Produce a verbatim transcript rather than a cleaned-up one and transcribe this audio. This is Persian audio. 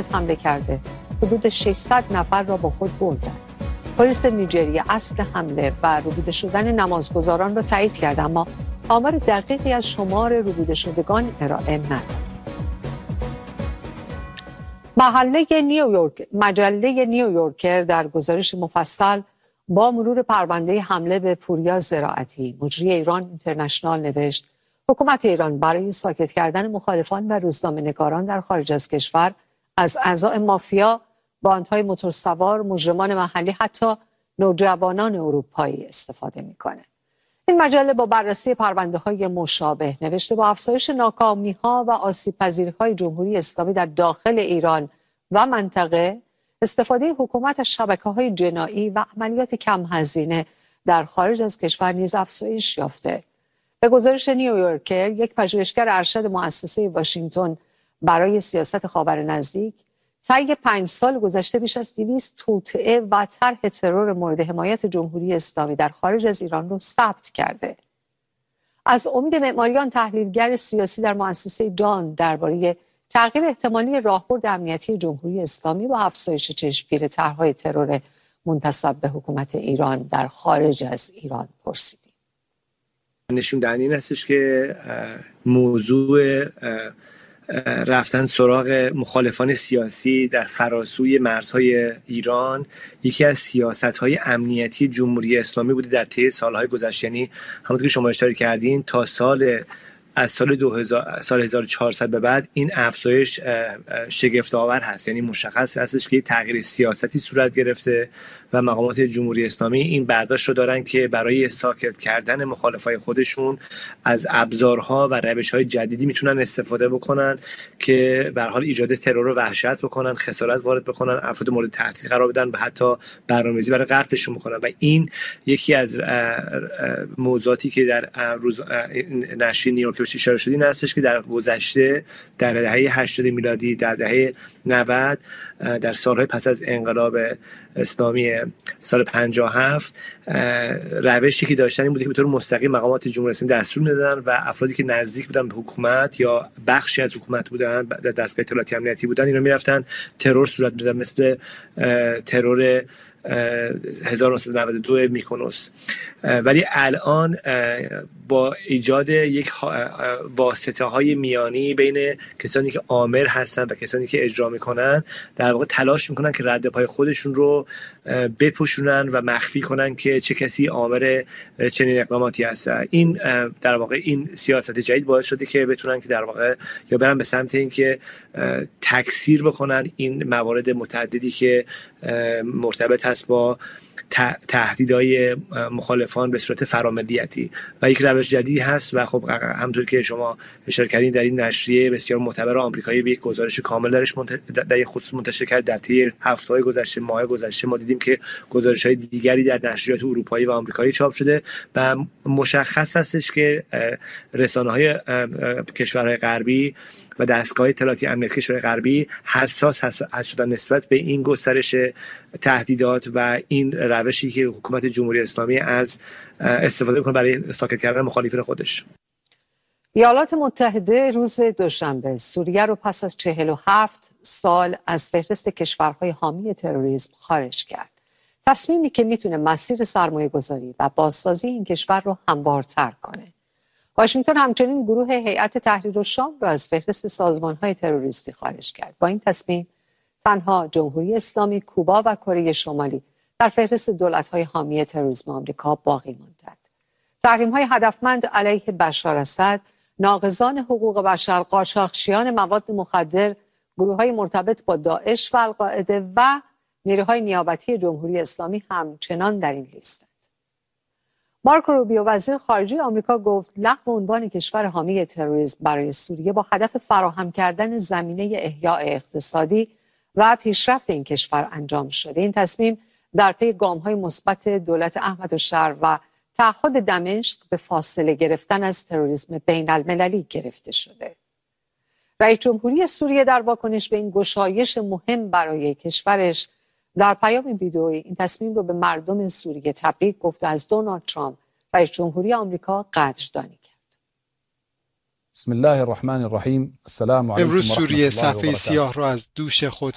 حمله کرده حدود ششصد نفر را با خود بردند. پلیس نیجریه اصل حمله و ربوده شدن نمازگزاران را تایید کرد، اما آمار دقیقی از شمار ربوده شدگان ارائه نداد. محله نیویورک مجله نیویورکر در گزارش مفصل با مرور پرونده حمله به پوریا زراعتی، مجری ایران اینترنشنال نوشت حکومت ایران برای ساکت کردن مخالفان و روزنامه‌نگاران در خارج از کشور از اعضای مافیا، باندهای موتورسوار، مجرمان محلی، حتی نوجوانان اروپایی استفاده میکنه. این مجله با بررسی پرونده‌های مشابه نوشته با افزایش ناکامی‌ها و آسیب‌پذیری‌های جمهوری اسلامی در داخل ایران و منطقه، استفاده حکومت از شبکه‌های جنایی و عملیات کم هزینه در خارج از کشور نیز افزایش یافته. به گزارش نیویورکر، یک پژوهشگر ارشد مؤسسه واشنگتن برای سیاست خاور نزدیک، طی پنج سال گذشته بیش از دویست توطئه و طرح ترور مورد حمایت جمهوری اسلامی در خارج از ایران را ثبت کرده. از امید معماریان، تحلیلگر سیاسی در مؤسسه دان، درباره تغییر احتمالی راهبرد امنیتی جمهوری اسلامی با افزایش چشمگیر طرح‌های ترور منتسب به حکومت ایران در خارج از ایران پرسیدیم. نشون دهنده این هستش که موضوع رفتن سراغ مخالفان سیاسی در فراسوی مرزهای ایران یکی از سیاست‌های امنیتی جمهوری اسلامی بوده در طی سال‌های گذشته. یعنی همونطور که شما اشاره کردین، تا سال از سال دو هزار سال هزار و چهارصد به بعد این افزایش شگفت‌آور هست. یعنی مشخص هستش که تغییر سیاستی صورت گرفته و مقامات جمهوری اسلامی این برداشت رو دارن که برای ساکت کردن مخالفای خودشون از ابزارها و روش‌های جدیدی میتونن استفاده بکنن که به هر حال ایجاد ترور و وحشت بکنن، خسارت وارد بکنن، افراد مورد تهدید قرار بدن و حتی برنامه‌ریزی برای قتلشون بکنن. و این یکی از موضوعاتی که در روز نشریه نیویورک اشاره شده این هستش که در گذشته در دهه هشتاد میلادی، در دهه نود، در سالهای پس از انقلاب اسلامی سال پنجاه و هفت، روشی که داشتن این بوده که به طور مستقیم مقامات جمهوری اسلامی دستور میدادن و افرادی که نزدیک بودن به حکومت یا بخشی از حکومت بودن، در دستگاه اطلاعاتی امنیتی بودن، اینا میرفتن ترور صورت میدادن، مثل ترور هزار و نهصد و نود و دو میکونوس. ولی الان با ایجاد یک واسطه های میانی بین کسانی که آمر هستن و کسانی که اجرا میکنن، در واقع تلاش میکنن که رد پای خودشون رو بپوشونن و مخفی کنن که چه کسی آمر چنین اقداماتی هست. این در واقع این سیاست جدید باعث شده که بتونن که در واقع یا برن به سمت این که تکثیر بکنن این موارد متعددی که مرتبط هست با تهدیدهای مخالفان به صورت فراملیتی. و یک روش جدیدی هست و خب همونطور که شما اشاره کردین در این نشریه بسیار معتبر آمریکایی به یک گزارش کامل درش در این خصوص منتشر کرد. در طی هفته‌های گذشته، ماه‌های گذشته ما دیدیم که گزارش‌های دیگری در نشریات اروپایی و آمریکایی چاپ شده و مشخص هستش که رسانه‌های کشورهای غربی و دستگاه اطلاعاتی امنیتی کشورهای غربی حساس هست شدن نسبت به این گسترش تهدیدات و این روشی که حکومت جمهوری اسلامی از استفاده می‌کنه برای ساکت کردن مخالفین خودش. ایالات متحده روز دوشنبه سوریه رو پس از چهل و هفت سال از فهرست کشورهای حامی تروریسم خارج کرد. تصمیمی که میتونه مسیر سرمایه‌گذاری و بازسازی این کشور رو هموارتر کنه. واشنگتن همچنین گروه هیئت تحریر الشام را از فهرست سازمان‌های تروریستی خارج کرد. با این تصمیم تنها جمهوری اسلامی، کوبا و کره شمالی در فهرست دولت‌های حامی تروریسم آمریکا باقی ماندند. تحریم‌های هدفمند علیه بشار اسد، ناقضان حقوق بشر، قاچاقچیان مواد مخدر، گروه‌های مرتبط با داعش و القاعده و نیروهای نیابتی جمهوری اسلامی همچنان در این لیستند. مارکو روبیو وزیر خارجه آمریکا گفت لغو عنوان کشور حامی تروریسم برای سوریه با هدف فراهم کردن زمینه احیاء اقتصادی و پیشرفت این کشور انجام شده. این تصمیم در پی گام‌های مثبت دولت احمدالشهر و تعهد دمشق به فاصله گرفتن از تروریسم بین المللی گرفته شده. رئیس جمهوری سوریه در واکنش به این گشایش مهم برای کشورش در پیام ویدئویی این تصمیم رو به مردم سوریه تبریک گفت و از دونالد ترامپ رئیس جمهوری آمریکا قدردانی کرد. بسم الله الرحمن الرحیم. السلام علیکم. امروز سوریه صفحه سیاه را از دوش خود